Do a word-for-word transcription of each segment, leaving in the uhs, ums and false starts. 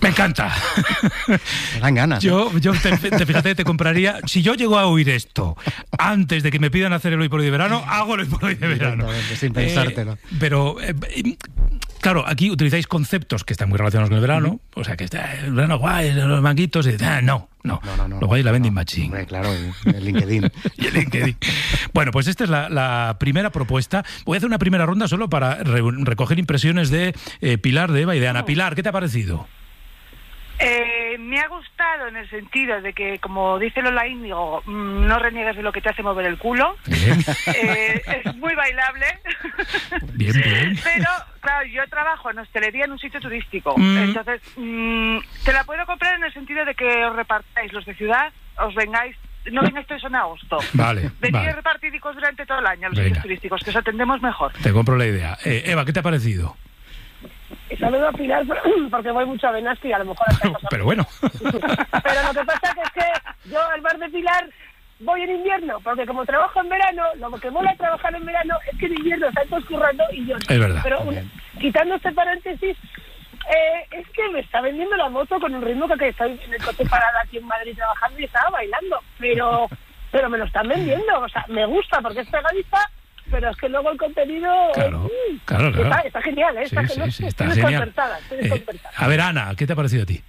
Me encanta. Me dan ganas. Yo, yo te, te fíjate, te compraría... Si yo llego a oír esto antes de que me pidan hacer el hoy por hoy de verano, hago el hoy por hoy de verano. Sin pensártelo. Eh, pero... Eh, Claro, aquí utilizáis conceptos que están muy relacionados con el verano, uh-huh. o sea, que está el verano guay, los manguitos, y, ah, no, no, no, no, no, lo guay es la vending no, machine. Hombre, claro, el, el LinkedIn. y el LinkedIn. Bueno, pues esta es la, la primera propuesta. Voy a hacer una primera ronda solo para re, recoger impresiones de eh, Pilar, de Eva y de Ana. Pilar, ¿qué te ha parecido? Eh, me ha gustado en el sentido de que, como dice Lola Índigo, no reniegues de lo que te hace mover el culo. Eh, es muy bailable. Bien, bien. Pero, claro, yo trabajo en hostelería en un sitio turístico. Mm. Entonces, mmm, te la puedo comprar en el sentido de que os repartáis los de ciudad, os vengáis, no vengáis todos en agosto. Vale. Venid vale. repartidicos durante todo el año a los Venga. sitios turísticos, que os atendemos mejor. Te compro la idea. Eh, Eva, ¿qué te ha parecido? Saludo a Pilar porque voy mucho a Benasque y a lo mejor hasta cosas. Pero bueno. Pero lo que pasa que es que yo al bar de Pilar voy en invierno, porque como trabajo en verano, lo que mola trabajar en verano es que en invierno están todos currando y yo no. Es verdad. Pero un, quitando este paréntesis, eh, es que me está vendiendo la moto con un ritmo que estoy en el coche parada aquí en Madrid trabajando y estaba bailando. Pero, pero me lo están vendiendo, o sea, me gusta porque es pegadiza. Pero es que luego el contenido claro, eh, claro, claro. Está, está genial, ¿eh? Está, sí, genial. Sí, sí, está estoy genial. desconcertada, estoy Eh, desconcertada. a ver, Ana, ¿qué te ha parecido a ti?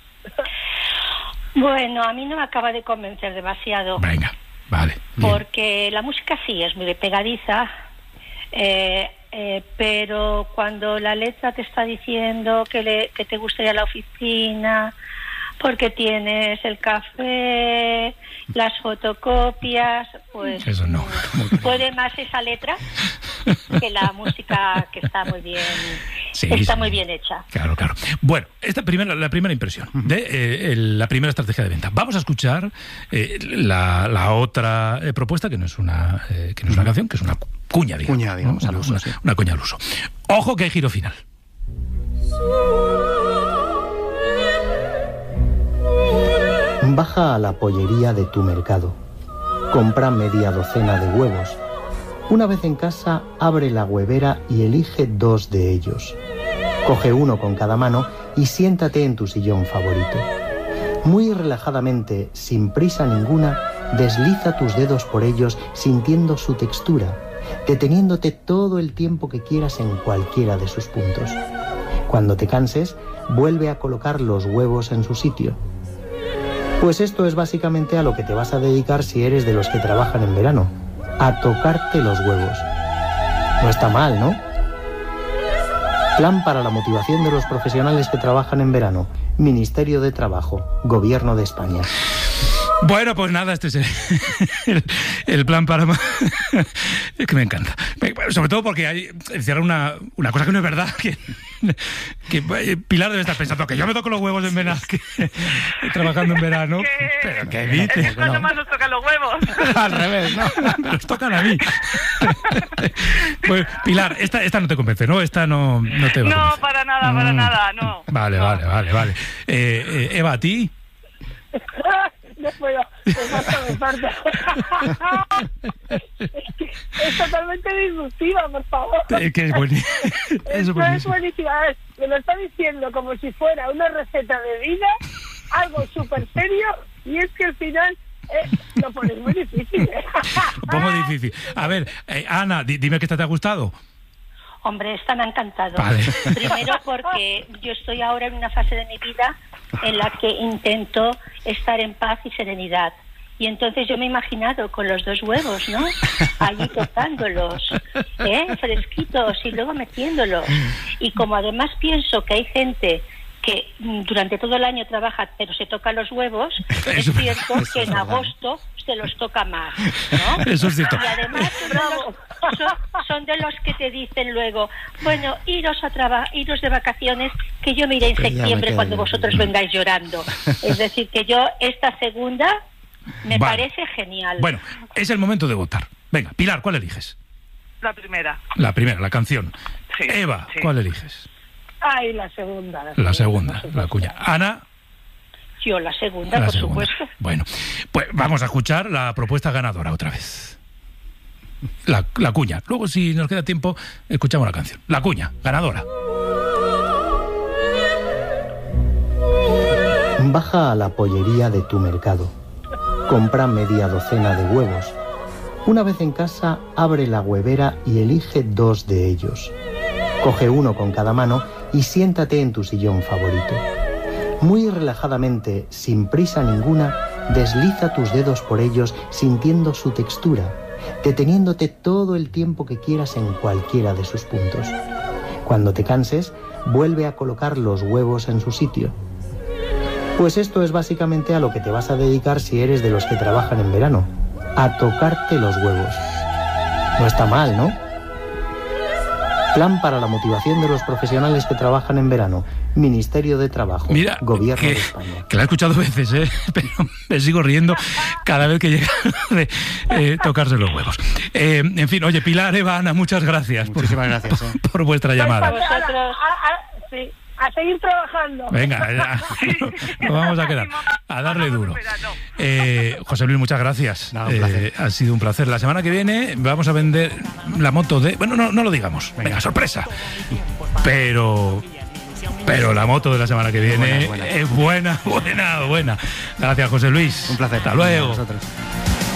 Bueno, a mí no me acaba de convencer demasiado. Venga, vale. Bien. Porque la música sí es muy pegadiza, eh, eh, pero cuando la letra te está diciendo que, le, que te gustaría la oficina, porque tienes el café, las fotocopias, pues eso no. puede más esa letra que la música, que está muy bien, sí, está sí. muy bien hecha. Claro, claro. Bueno, esta primera, la primera impresión de eh, el, la primera estrategia de venta. Vamos a escuchar eh, la, la otra eh, propuesta, que no es una eh, que no es una canción, que es una cuña, digamos. Cuña, digamos, ¿no? al uso, una, sí. una cuña al uso. Ojo que hay giro final. Baja a la pollería de tu mercado. Compra media docena de huevos. Una vez en casa, abre la huevera y elige dos de ellos. Coge uno con cada mano y siéntate en tu sillón favorito. Muy relajadamente, sin prisa ninguna, desliza tus dedos por ellos sintiendo su textura, deteniéndote todo el tiempo que quieras en cualquiera de sus puntos. Cuando te canses, vuelve a colocar los huevos en su sitio. Pues esto es básicamente a lo que te vas a dedicar si eres de los que trabajan en verano, a tocarte los huevos. No está mal, ¿no? Plan para la motivación de los profesionales que trabajan en verano. Ministerio de Trabajo, Gobierno de España. Bueno, pues nada, este es el, el, el plan para... Es que me encanta. Sobre todo porque hay encierra una, una cosa que no es verdad, que, que Pilar debe estar pensando que yo me toco los huevos en verano, que, trabajando en verano. Que, pero que es dices, cuando no. más nos tocan los huevos. Al revés, no, me los tocan a mí. Pues, Pilar, esta, esta no te convence, ¿no? Esta no, no te va No, a convencer. para nada, para Mm. nada, no. Vale, no. vale, vale, vale. Eh, eh, Eva, ¿a ti? No puedo, me falta, me falta. Es totalmente disruptiva, por favor. Eh, que es buenísimo. Esto es buenísimo. A ver, me lo está diciendo como si fuera una receta de vida, algo súper serio, y es que al final eh, lo pones muy difícil. Un poco difícil. A ver, eh, Ana, di, dime que esta te ha gustado. Hombre, esta me ha encantado. Vale. Primero porque yo estoy ahora en una fase de mi vida en la que intento estar en paz y serenidad. Y entonces yo me he imaginado con los dos huevos, ¿no? Allí tocándolos, ¿eh? Fresquitos y luego metiéndolos. Y como además pienso que hay gente que durante todo el año trabaja pero se toca los huevos, es cierto que en agosto se los toca más, ¿no? Eso es cierto. Y además son de, los, son, son de los que te dicen luego, bueno, iros a traba, iros de vacaciones, que yo me iré en Pero ya me septiembre quedo cuando yo. vosotros vengáis llorando. Es decir, que yo esta segunda me Vale. parece genial. Bueno, es el momento de votar. Venga, Pilar, ¿cuál eliges? La primera. La primera, la canción. Sí, Eva, sí. ¿cuál eliges? Ay, la segunda. La, La segunda, segunda, la cuña. Ana, Yo la segunda, la por segunda. supuesto. Bueno, pues vamos a escuchar la propuesta ganadora otra vez. La, la cuña. Luego, si nos queda tiempo, escuchamos la canción. La cuña, ganadora. Baja a la pollería de tu mercado. Compra media docena de huevos. Una vez en casa, abre la huevera y elige dos de ellos. Coge uno con cada mano y siéntate en tu sillón favorito. Muy relajadamente, sin prisa ninguna, desliza tus dedos por ellos sintiendo su textura, deteniéndote todo el tiempo que quieras en cualquiera de sus puntos. Cuando te canses, vuelve a colocar los huevos en su sitio. Pues esto es básicamente a lo que te vas a dedicar si eres de los que trabajan en verano, a tocarte los huevos. No está mal, ¿no? Plan para la motivación de los profesionales que trabajan en verano. Ministerio de Trabajo. Mira, Gobierno que, de España. Que la he escuchado veces, ¿eh? Pero me sigo riendo cada vez que llega de eh, tocarse los huevos. Eh, en fin, oye, Pilar, Eva, Ana, muchas gracias. Muchísimas por, gracias. Eh. Por, por vuestra llamada. Pues, a, a, a, sí, a seguir trabajando. Venga, ya, nos vamos a quedar. A darle duro. Eh, José Luis, muchas gracias. No, un placer. Eh, ha sido un placer. La semana que viene vamos a vender la moto de... Bueno, no, no lo digamos. Venga, sorpresa. Pero... Pero la moto de la semana que viene buena, buena. es buena, buena, buena. Gracias, José Luis. Un placer. Hasta luego. A vosotros.